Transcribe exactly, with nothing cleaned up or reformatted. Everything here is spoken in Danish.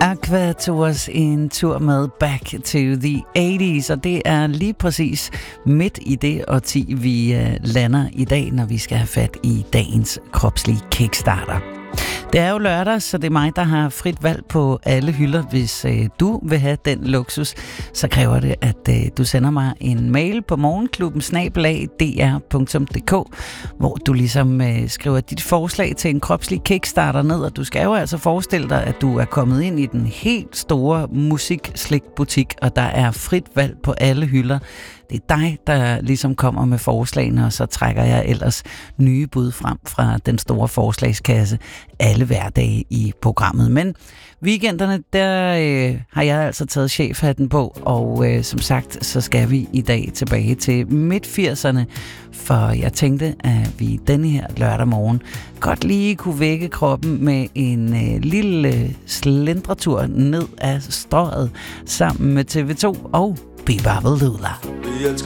Aqua tog os en tur med Back to the eighties, og det er lige præcis midt i det årti, vi uh, lander i dag, når vi skal have fat i dagens kropslige kickstarter. Det er jo lørdag, så det er mig, der har frit valg på alle hylder. Hvis øh, du vil have den luksus, så kræver det, at øh, du sender mig en mail på morgenklubben snabel-a d r punktum d k, hvor du ligesom øh, skriver dit forslag til en kropslig kickstarter ned, og du skal jo altså forestille dig, at du er kommet ind i den helt store musikslikbutik, og der er frit valg på alle hylder. Det er dig, der ligesom kommer med forslagene, og så trækker jeg ellers nye bud frem fra den store forslagskasse alle hverdage i programmet. Men weekenderne, der øh, har jeg altså taget chefhatten på, og øh, som sagt, så skal vi i dag tilbage til midt firserne, for jeg tænkte, at vi denne her lørdag morgen godt lige kunne vække kroppen med en øh, lille øh, slendretur ned ad strøget sammen med T V to og Biba Lula. Vi elsker